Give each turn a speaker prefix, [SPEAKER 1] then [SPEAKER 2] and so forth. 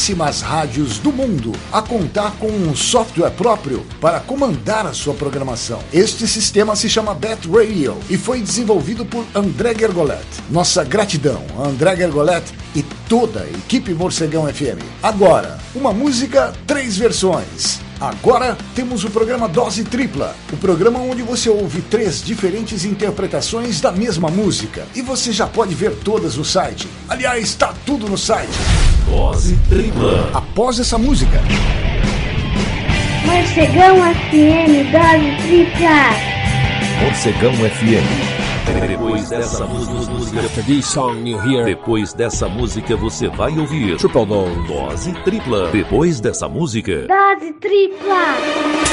[SPEAKER 1] pouquíssimas rádios do mundo a contar com um software próprio para comandar a sua programação. Este sistema se chama Bat Radio e foi desenvolvido por André Gergolet. Nossa gratidão a André Gergolet e toda a equipe Morcegão FM. Agora, uma música, 3 versões. Agora temos o programa Dose Tripla, o programa onde você ouve 3 diferentes interpretações da mesma música. E você já pode ver todas no site. Aliás, está tudo no site.
[SPEAKER 2] Dose Tripla.
[SPEAKER 1] Após essa música.
[SPEAKER 3] Morcegão FM, Dose Tripla.
[SPEAKER 2] Morcegão FM. Depois dessa música, depois dessa música você vai ouvir
[SPEAKER 4] Triple Dose.
[SPEAKER 2] Dose Tripla. Depois dessa música,
[SPEAKER 3] Dose Tripla.